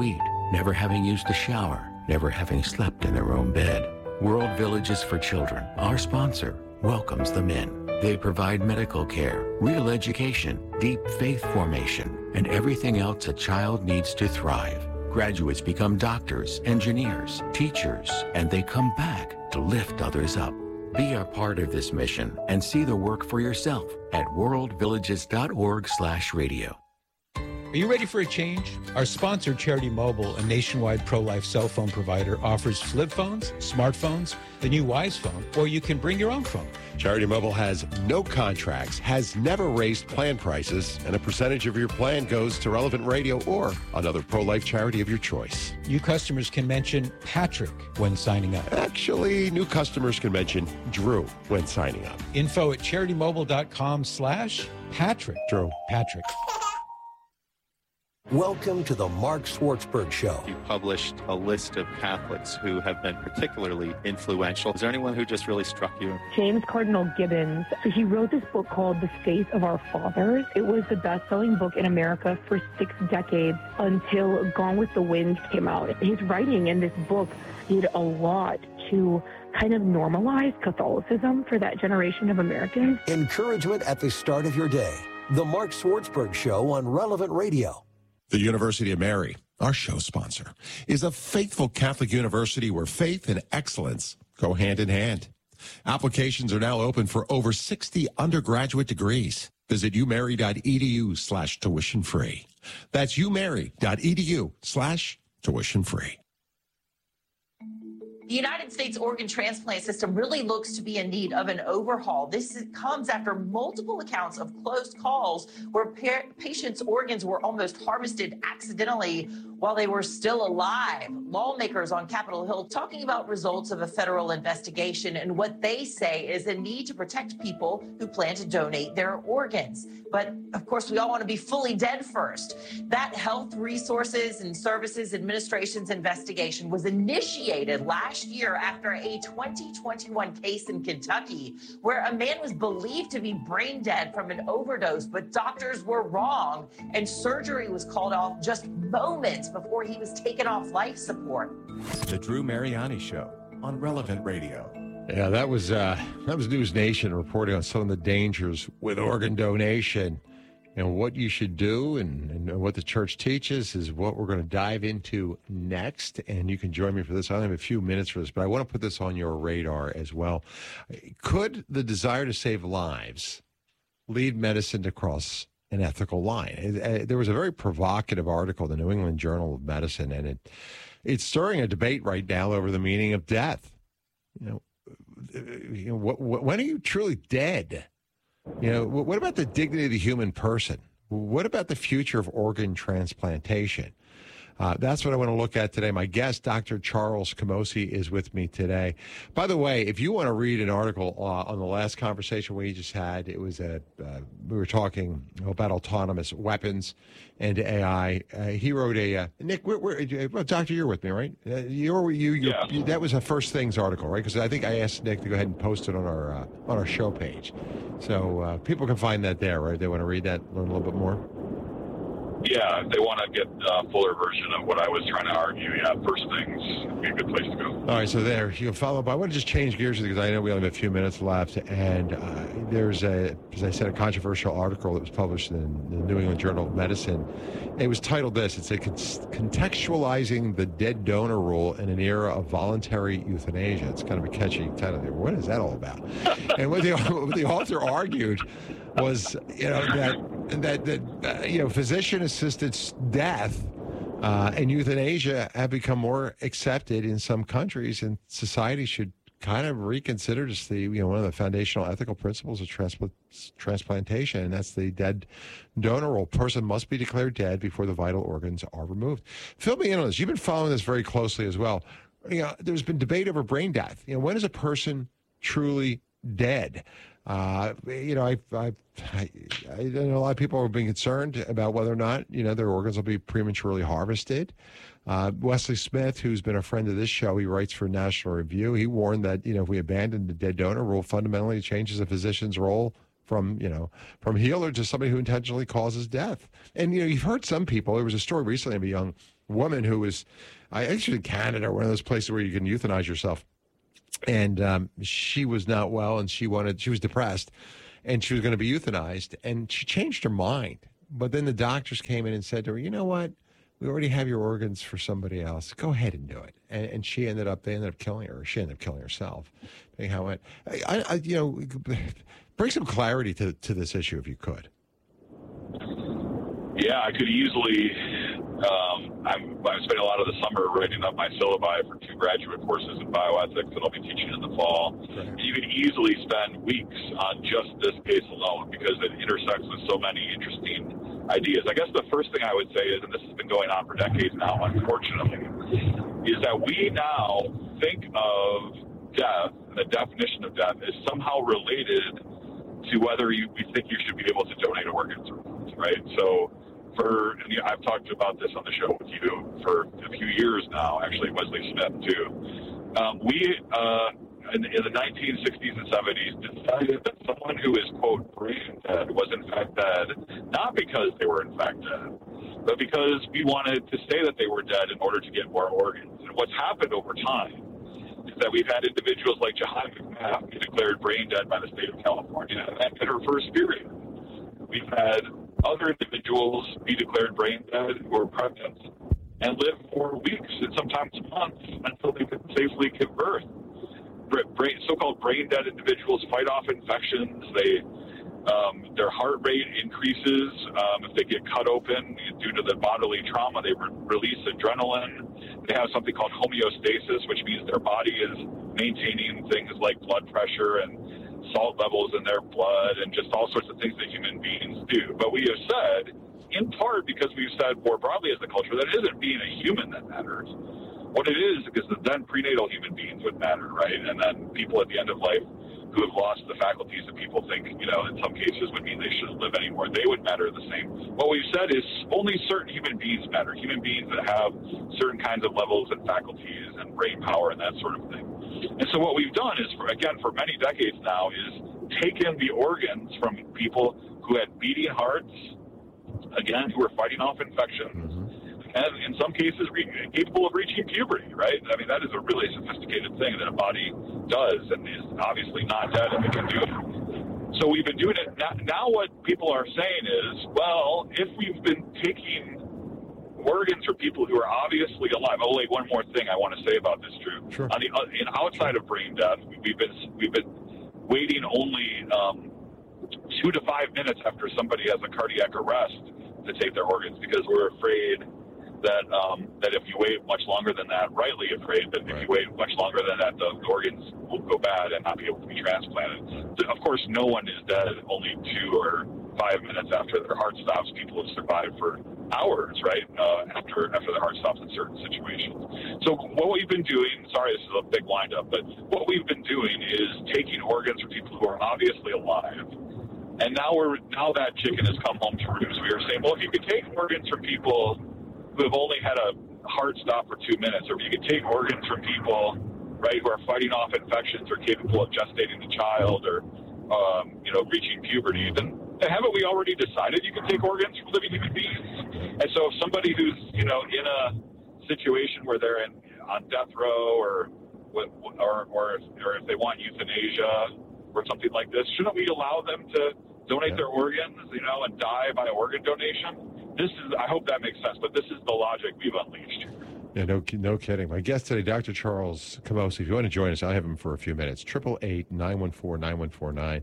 never having used a shower, never having slept in their own bed. World Villages for Children, our sponsor, welcomes them in. They provide medical care, real education, deep faith formation, and everything else a child needs to thrive. Graduates become doctors, engineers, teachers, and they come back to lift others up. Be a part of this mission and see the work for yourself at worldvillages.org slash radio. Are you ready for a change? Our sponsor, Charity Mobile, a nationwide pro-life cell phone provider, offers flip phones, smartphones, the new Wise phone, or you can bring your own phone. Charity Mobile has no contracts, has never raised plan prices, and a percentage of your plan goes to Relevant Radio or another pro-life charity of your choice. New customers can mention Patrick when signing up. Actually, new customers can mention Drew when signing up. Info at CharityMobile.com slash Patrick. Drew. Patrick. Welcome to the Mark Schwartzberg Show. You published a list of Catholics who have been particularly influential. Is there anyone who just really struck you? James Cardinal Gibbons. So he wrote this book called The Faith of Our Fathers. It was the best-selling book in America for six decades until Gone with the Wind came out. His writing in this book did a lot to kind of normalize Catholicism for that generation of Americans. Encouragement at the start of your day. The Mark Schwartzberg Show on Relevant Radio. The University of Mary, our show sponsor, is a faithful Catholic university where faith and excellence go hand in hand. Applications are now open for over sixty undergraduate degrees. Visit umary.edu slash tuition free. That's umary.edu slash tuition free. The United States organ transplant system really looks to be in need of an overhaul. This comes after multiple accounts of close calls where pa- patients' organs were almost harvested accidentally while they were still alive. Lawmakers on Capitol Hill talking about results of a federal investigation and what they say is a need to protect people who plan to donate their organs. But of course, we all want to be fully dead first. That Health Resources and Services Administration's investigation was initiated last year after a twenty twenty-one case in Kentucky where a man was believed to be brain dead from an overdose, but doctors were wrong and surgery was called off just moments before he was taken off life support. The Drew Mariani Show on Relevant Radio. Yeah, that was uh, that was News Nation reporting on some of the dangers with organ donation and what you should do and, and what the church teaches is what we're going to dive into next. And you can join me for this. I only have a few minutes for this, but I want to put this on your radar as well. Could the desire to save lives lead medicine to cross an ethical line? There was a very provocative article in the New England Journal of Medicine, and it it's stirring a debate right now over the meaning of death. You know, you know what, what, when are you truly dead? You know, what about the dignity of the human person? What about the future of organ transplantation? Uh, that's what I want to look at today. My guest, Doctor Charles Camosy, is with me today. By the way, if you want to read an article uh, on the last conversation we just had, it was a, uh, we were talking about autonomous weapons and A I. Uh, he wrote a, uh, Nick, we're, we're, well, Doctor, you're with me, right? Uh, you're, you, you, yeah. you, that was a First Things article, right? Because I think I asked Nick to go ahead and post it on our, uh, on our show page. So uh, people can find that there, right? They want to read that, learn a little bit more? Yeah, if they want to get a fuller version of what I was trying to argue, yeah, First Things would be a good place to go. All right, so there, you can follow up. I want to just change gears because I know we only have a few minutes left. And uh, there's, a, as I said, a controversial article that was published in the New England Journal of Medicine. It was titled this. It said, Contextualizing the Dead Donor Rule in an Era of Voluntary Euthanasia. It's kind of a catchy title. What is that all about? And what the, what the author argued was, you know, that, that, that uh, you know, physician-assisted death uh, and euthanasia have become more accepted in some countries, and society should kind of reconsider just the, you know, one of the foundational ethical principles of transplant, transplantation, and that's the dead donor rule. Person must be declared dead before the vital organs are removed. Fill me in on this. You've been following this very closely as well. You know, there's been debate over brain death. You know, when is a person truly dead? Uh, you know, I, I, I, I know a lot of people have been concerned about whether or not, you know, their organs will be prematurely harvested. Uh, Wesley Smith, who's been a friend of this show, he writes for National Review. He warned that, you know, if we abandon the dead donor rule, fundamentally it changes a physician's role from, you know, from healer to somebody who intentionally causes death. And, you know, you've heard some people, there was a story recently of a young woman who was, I actually in Canada, one of those places where you can euthanize yourself. And um, she was not well, and she wanted, she was depressed, and she was going to be euthanized, and she changed her mind. But then the doctors came in and said to her, you know what? We already have your organs for somebody else. Go ahead and do it. And, and she ended up, they ended up killing her. She ended up killing herself. How it went. I, I, you know, bring some clarity to, to this issue if you could. Yeah, I could easily. Um, I'm, I'm spending a lot of the summer writing up my syllabi for two graduate courses in bioethics that I'll be teaching in the fall. Right. You could easily spend weeks on just this case alone because it intersects with so many interesting ideas. I guess the first thing I would say is, and this has been going on for decades now, unfortunately, is that we now think of death, the definition of death, is somehow related to whether you, we think you should be able to donate organs or not, right? So for, and you know, I've talked about this on the show with you for a few years now, actually Wesley Smith too. Um, we, uh, in, in the nineteen sixties and seventies, decided that someone who is, quote, brain dead was in fact dead, not because they were in fact dead, but because we wanted to say that they were dead in order to get more organs. And what's happened over time is that we've had individuals like Jahan McMath be declared brain dead by the state of California and in her first period. We've had other individuals be declared brain dead who are pregnant and live for weeks and sometimes months until they can safely give birth. Brain, so-called brain dead individuals fight off infections. They, um, their heart rate increases um, if they get cut open due to the bodily trauma. They re- release adrenaline. They have something called homeostasis, which means their body is maintaining things like blood pressure and salt levels in their blood and just all sorts of things that human beings do. But we have said, in part because we've said more broadly as a culture, that it isn't being a human that matters. What it is, because then prenatal human beings would matter, right? And then people at the end of life who have lost the faculties that people think, you know, in some cases would mean they shouldn't live anymore, they would matter the same. What we've said is only certain human beings matter, human beings that have certain kinds of levels and faculties and brain power and that sort of thing. And so what we've done is, for, again, for many decades now, is taken the organs from people who had beating hearts, again, who were fighting off infections, and in some cases re- capable of reaching puberty, right? I mean, that is a really sophisticated thing that a body does and is obviously not dead if it can do it. So we've been doing it. Now, now what people are saying is, well, if we've been taking organs for people who are obviously alive. Oh, wait, one more thing I want to say about this, Drew. Sure. On the uh, in outside of brain death, we've been we've been waiting only um, two to five minutes after somebody has a cardiac arrest to take their organs because we're afraid that um, that if you wait much longer than that, rightly afraid that if you wait much longer than that, the organs will go bad and not be able to be transplanted. Of course, no one is dead only two or five minutes after their heart stops. People have survived for hours, right, uh, after after their heart stops in certain situations. So what we've been doing, sorry, this is a big windup, but what we've been doing is taking organs from people who are obviously alive. And now we're now that chicken has come home to roost. We are saying, well, if you could take organs from people who have only had a heart stop for two minutes, or if you could take organs from people, right, who are fighting off infections or capable of gestating a child or, um, you know, reaching puberty, then haven't we already decided you can take organs from living human beings? And so if somebody who's, you know, in a situation where they're in, on death row or, or, or, if, or if they want euthanasia or something like this, shouldn't we allow them to donate yeah. their organs, you know, and die by organ donation? This is, I hope that makes sense, but this is the logic we've unleashed. Yeah, no, no kidding. My guest today, Doctor Charles Camosy. If you want to join us, I have him for a few minutes. Triple eight nine one four nine one four nine.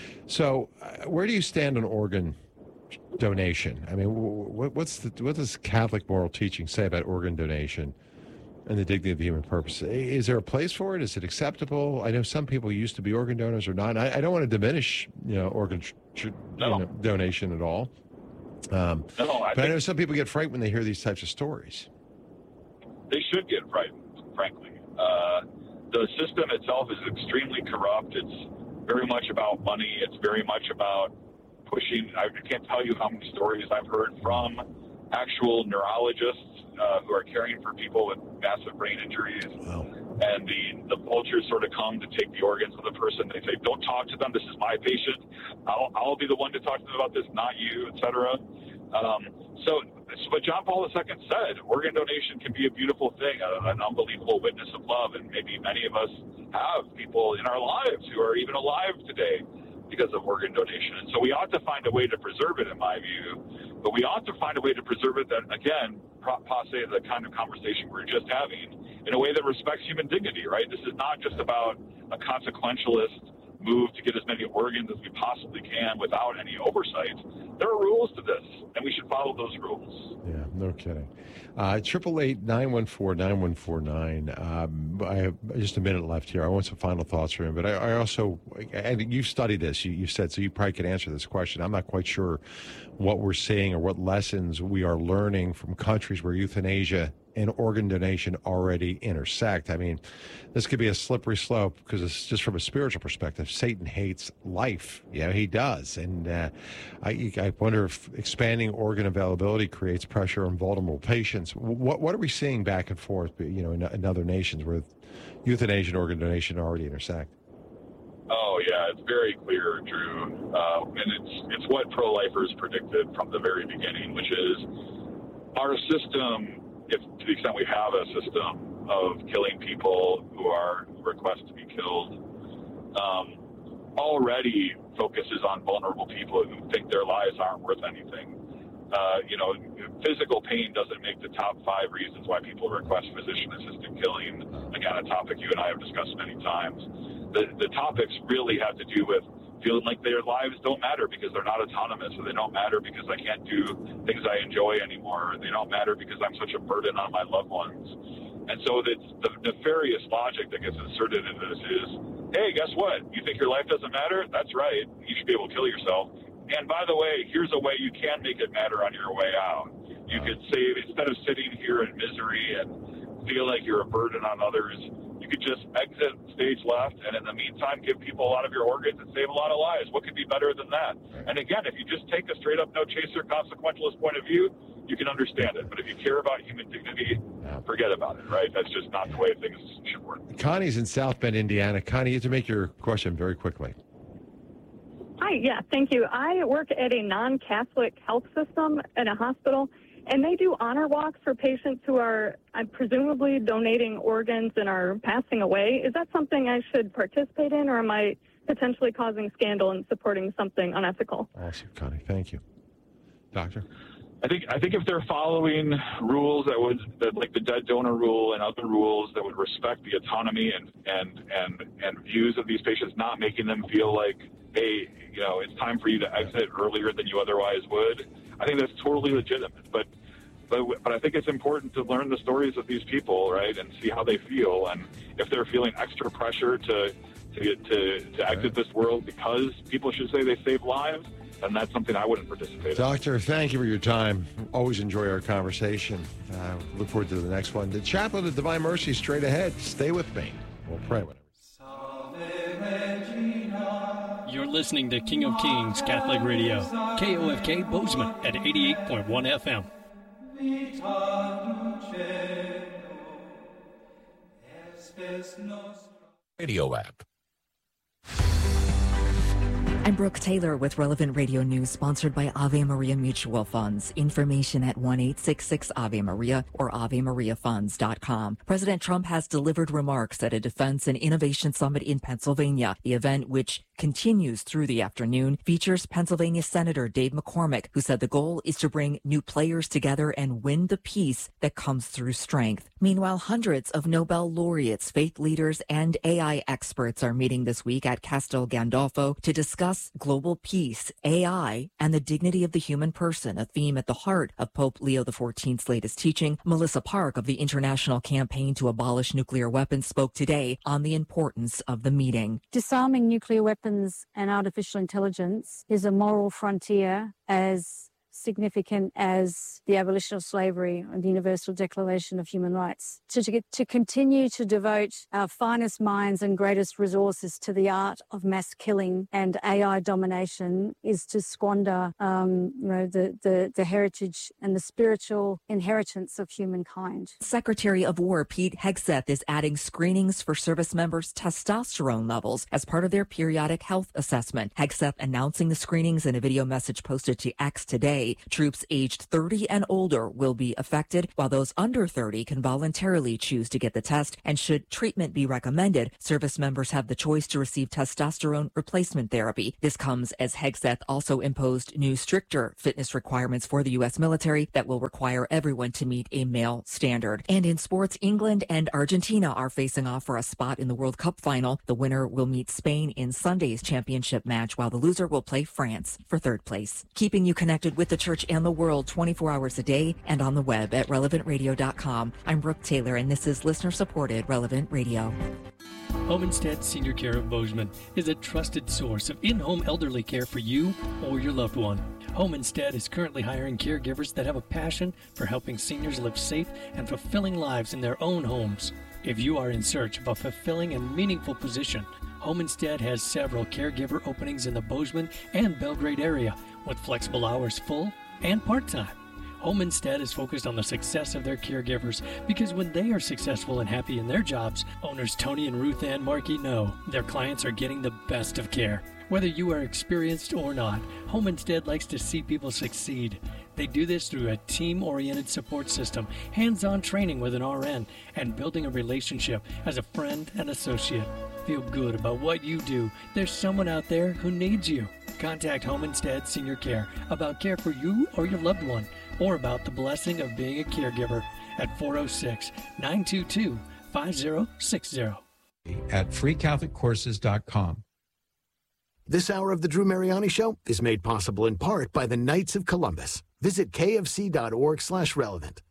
So, uh, where do you stand on organ donation? I mean, what, what's the what does Catholic moral teaching say about organ donation and the dignity of the human purpose? Is there a place for it? Is it acceptable? I know some people used to be organ donors or not. I, I don't want to diminish, you know, organ tr- no. you know, donation at all. Um, no, I but I know some people get frightened when they hear these types of stories. They should get frightened, frankly. Uh, the system itself is extremely corrupt. It's very much about money. It's very much about pushing. I can't tell you how many stories I've heard from actual neurologists uh, who are caring for people with massive brain injuries. Wow. And the, the vultures sort of come to take the organs of the person. They say, don't talk to them. This is my patient. I'll, I'll be the one to talk to them about this, not you, et cetera. Um, so but John Paul the Second said organ donation can be a beautiful thing, a, an unbelievable witness of love, and maybe many of us have people in our lives who are even alive today because of organ donation. And so we ought to find a way to preserve it, in my view, but we ought to find a way to preserve it that, again, passe the kind of conversation we're just having, in a way that respects human dignity, right? This is not just about a consequentialist move to get as many organs as we possibly can without any oversight. There are rules to this, and we should follow those rules. Yeah, no kidding. Triple eight nine one four nine one four nine. Um, I have just a minute left here. I want some final thoughts from him, but I, I also, and you studied this. You, you said so. You probably could answer this question. I'm not quite sure what we're seeing or what lessons we are learning from countries where euthanasia and organ donation already intersect. I mean, this could be a slippery slope because it's just from a spiritual perspective. Satan hates life. Yeah, he does. And uh, I, I wonder if expanding organ availability creates pressure on vulnerable patients. What what are we seeing back and forth, you know, in, in other nations where euthanasia and organ donation already intersect? Oh, yeah, it's very clear, Drew. Uh, and it's, it's what pro-lifers predicted from the very beginning, which is our system, if to the extent we have a system of killing people who are who request to be killed, um, already focuses on vulnerable people who think their lives aren't worth anything. Uh, you know, physical pain doesn't make the top five reasons why people request physician-assisted killing. Again, a topic you and I have discussed many times. The, the topics really have to do with feeling like their lives don't matter because they're not autonomous, or they don't matter because I can't do things I enjoy anymore, or they don't matter because I'm such a burden on my loved ones. And so the, the nefarious logic that gets inserted into this is, hey, guess what? You think your life doesn't matter? That's right. You should be able to kill yourself. And by the way, here's a way you can make it matter on your way out. You could save, instead of sitting here in misery and feel like you're a burden on others, you could just exit stage left, and in the meantime, give people a lot of your organs and save a lot of lives. What could be better than that? And again, if you just take a straight up no chaser consequentialist point of view, you can understand it. But if you care about human dignity, forget about it, right? That's just not the way things should work. Connie's in South Bend, Indiana. Connie, you have to make your question very quickly. Hi, yeah, thank you. I work at a non-Catholic health system in a hospital, and they do honor walks for patients who are uh, presumably donating organs and are passing away. Is that something I should participate in, or am I potentially causing scandal and supporting something unethical? Awesome, Connie. Thank you. Doctor? I think I think if they're following rules that would, that like the dead donor rule and other rules that would respect the autonomy and and and and views of these patients, not making them feel like, hey, you know, it's time for you to exit earlier than you otherwise would, I think that's totally legitimate. But but but I think it's important to learn the stories of these people, right, and see how they feel, and if they're feeling extra pressure to to get to, to exit this world because people should say they save lives, and that's something I wouldn't participate in. Doctor, thank you for your time. Always enjoy our conversation. Uh, look forward to the next one. The Chaplain of Divine Mercy straight ahead. Stay with me. We'll pray whenever. You're listening to King of Kings Catholic Radio, K O F K Bozeman at eighty-eight point one F M. Radio app. I'm Brooke Taylor with Relevant Radio News, sponsored by Ave Maria Mutual Funds. Information at one eight six six Ave Maria or ave maria funds dot com. President Trump has delivered remarks at a Defense and Innovation Summit in Pennsylvania. The event, which continues through the afternoon, features Pennsylvania Senator Dave McCormick, who said the goal is to bring new players together and win the peace that comes through strength. Meanwhile, hundreds of Nobel laureates, faith leaders, and A I experts are meeting this week at Castel Gandolfo to discuss global peace, A I, and the dignity of the human person, a theme at the heart of Pope Leo the fourteenth's latest teaching. Melissa Park of the International Campaign to Abolish Nuclear Weapons spoke today on the importance of the meeting. Disarming nuclear weapons and artificial intelligence is a moral frontier as significant as the abolition of slavery and the Universal Declaration of Human Rights. To, to, to continue to devote our finest minds and greatest resources to the art of mass killing and A I domination is to squander um, you know, the, the, the heritage and the spiritual inheritance of humankind. Secretary of War Pete Hegseth is adding screenings for service members' testosterone levels as part of their periodic health assessment. Hegseth announcing the screenings in a video message posted to X today. Day. Troops aged thirty and older will be affected, while those under thirty can voluntarily choose to get the test. And should treatment be recommended, service members have the choice to receive testosterone replacement therapy. This comes as Hegseth also imposed new stricter fitness requirements for the U S military that will require everyone to meet a male standard. And in sports, England and Argentina are facing off for a spot in the World Cup final. The winner will meet Spain in Sunday's championship match, while the loser will play France for third place. Keeping you connected with the church and the world twenty-four hours a day and on the web at relevant radio dot com. I'm Brooke Taylor, and this is listener-supported Relevant Radio. Home Instead Senior Care of Bozeman is a trusted source of in-home elderly care for you or your loved one. Home Instead is currently hiring caregivers that have a passion for helping seniors live safe and fulfilling lives in their own homes. If you are in search of a fulfilling and meaningful position, Home Instead has several caregiver openings in the Bozeman and Belgrade area with flexible hours, full and part-time. Home Instead is focused on the success of their caregivers because when they are successful and happy in their jobs, owners Tony and Ruth Ann Markey know their clients are getting the best of care. Whether you are experienced or not, Home Instead likes to see people succeed. They do this through a team-oriented support system, hands-on training with an R N, and building a relationship as a friend and associate. Feel good about what you do. There's someone out there who needs you. Contact Home Instead Senior Care about care for you or your loved one, or about the blessing of being a caregiver at four oh six, nine two two, five oh six oh. At free catholic courses dot com. This hour of the Drew Mariani Show is made possible in part by the Knights of Columbus. Visit kfc.org slash relevant.